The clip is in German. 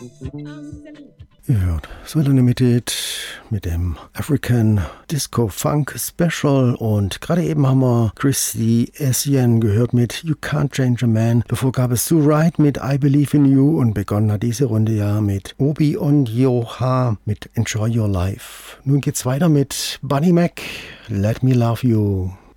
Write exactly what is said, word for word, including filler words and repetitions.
Ihr hört Soul Unlimited mit dem African Disco Funk Special und gerade eben haben wir Christy Essien gehört mit You Can't Change a Man. Davor gab es Sue Wright mit I Believe in You und begonnen hat diese Runde ja mit Obi und Yoha mit Enjoy Your Life. Nun geht's weiter mit Bunny Mac, Let Me Love You.